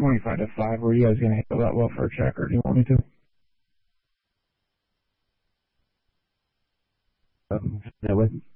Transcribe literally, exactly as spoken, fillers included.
twenty-five to five. Were you guys going to handle that well for a check, or do you want me to? Um, that way.